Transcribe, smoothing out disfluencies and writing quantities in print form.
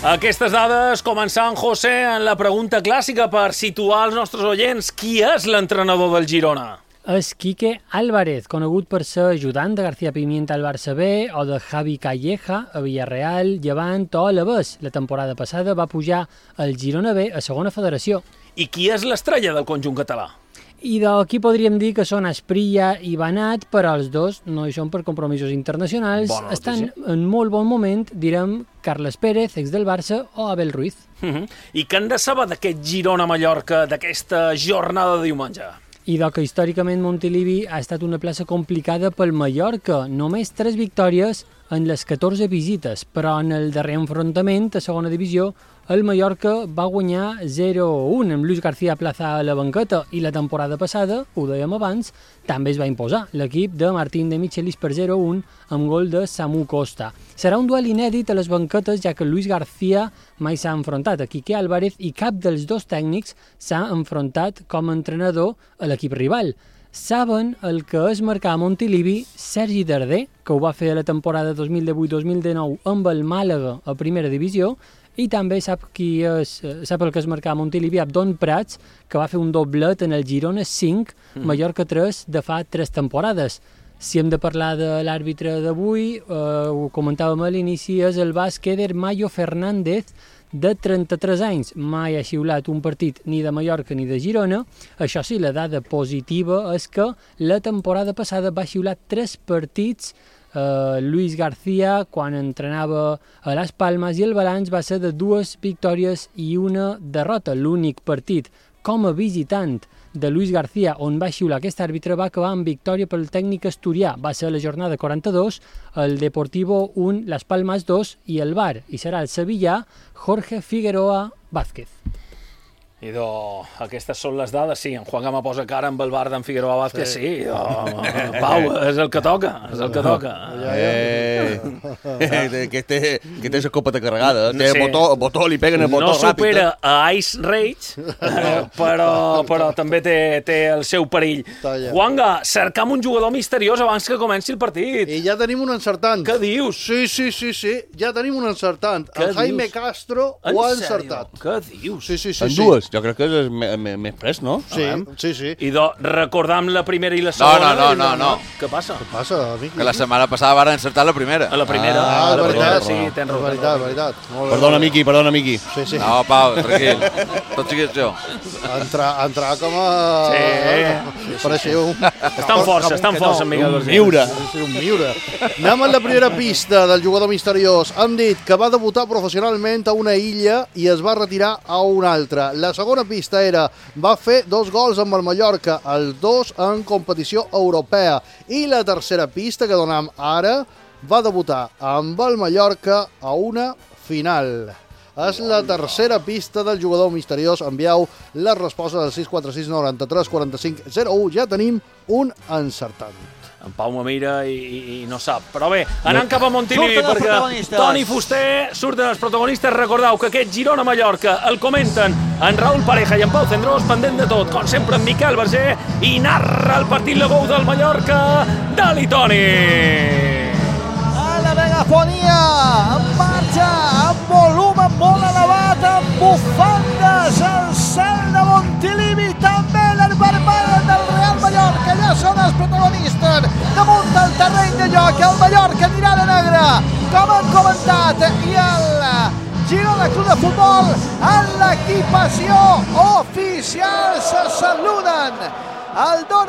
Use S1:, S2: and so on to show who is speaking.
S1: Aquestes dades començant, José, en la pregunta clàssica per situar els nostres oients. Qui és l'entrenador del Girona?
S2: És Quique Álvarez, conegut per ser ajudant de García Pimienta al Barça B o de Javi Calleja a Villarreal, Llevant o Alavés. La temporada passada va pujar el Girona B a segona federació.
S1: I qui és l'estrella del conjunt català?
S2: I d'aquí podríem dir que són Asprilla i Banat, però els dos no hi són per compromisos internacionals. Estan en molt bon moment, direm, Carles Pérez, ex del Barça, o Abel Ruiz.
S1: I què han de saber d'aquest Girona-Mallorca, d'aquesta jornada de diumenge?
S2: I que històricament Montilivi ha estat una plaça complicada pel Mallorca. Només 3 victòries en les 14 visites, però en el darrer enfrontament a segona divisió el Mallorca va guanyar 0-1 amb Luis García Plaza a la banqueta i la temporada passada, ho dèiem abans, també es va imposar l'equip de Martín de Michelis per 0-1 amb gol de Samu Costa. Serà un duel inèdit a les banquetes, ja que Luis García mai s'ha enfrontat a Quique Álvarez i cap dels dos tècnics s'ha enfrontat com a entrenador a l'equip rival. Saben el que és marcar a Montilivi Sergi Darder, que ho va fer a la temporada 2018-2019 amb el Màlaga a primera divisió, i també sap el que és marcar a Montilivi Abdon Prats, que va fer un doblet en el Girona 5, Mallorca 3 de fa 3 temporades. Si hem de parlar de l'àrbitre d'avui, ho comentàvem a l'inici, és el basc Eder Mayo Fernández, de 33 anys. Mai ha xiulat un partit ni de Mallorca ni de Girona. Això sí, la dada positiva és que la temporada passada va xiular 3 partits Luis García quan entrenava a Las Palmas, i el balanç va ser de 2 victòries i 1 derrota. L'únic partit com a visitant de Luis García on va xiular aquest àrbitre va acabar amb victòria pel tècnic asturià. Va ser a la jornada 42, el Deportivo 1, Las Palmas 2 i el Bar, i serà el sevillà Jorge Figueroa Vázquez.
S1: Aquestes són les dades, sí, en Juan Gama posa cara amb el bar d'en Figueroa Vázquez, sí, Pau, és el que toca, és el que toca.
S3: Que té escopeta carregada, té botó, li peguen el botó ràpid.
S1: No supera a Ice Rage, però també té el seu perill. Juanga, cercam un jugador misteriós abans que comenci el partit.
S4: I ja tenim un encertant.
S1: Què dius?
S4: Sí, ja tenim un encertant. El Jaime Castro ho ha encertat.
S1: Què dius?
S4: Sí.
S3: En dues. Jo crec que és més fresc, no?
S4: Sí.
S1: I recordam la primera i la segona.
S3: No.
S1: Què passa?
S4: Què passa, amic?
S3: Que la setmana passada van encertar la primera.
S1: A la primera.
S4: És veritat.
S1: Sí, tens raó.
S4: Veritat.
S3: Perdona, Miqui.
S4: Sí.
S3: No, Pau, tranquil. Tot sigui això.
S4: Entrar com a...
S1: Sí.
S4: Pareixia un...
S1: Estan forts, en Miguel García.
S4: Un miure. Anem a la primera pista del jugador misteriós. Han dit que va debutar professionalment a una illa i es va retirar a una altra. La segona pista va fer 2 gols amb el Mallorca, els 2 en competició europea. I la tercera pista que donem ara, va debutar amb el Mallorca a una final. És la tercera pista del jugador misteriós. Envieu la resposta del 646 93 45 01. Ja tenim un encertant.
S1: En Pau me mira i no sap. Però bé, anant cap a Montilivi, perquè Toni Fuster surten els protagonistes. Recordeu que aquest Girona-Mallorca el comenten en Raúl Pareja i en Pau Cendrós, pendent de tot, com sempre en Miquel Verger, i narra el partit la gol del Mallorca, Dali Toni.
S5: A la megafonia, en marxa, amb volum molt elevat, amb bufandes, el cel de Montilivi, també l'herbarmada del Real Mallorca, ja són els protagonistes damunt del terreny de joc. El Mallorca anirà de negre, com han comentat, i el Girona Club de Futbol en l'equipació oficial se saluden. El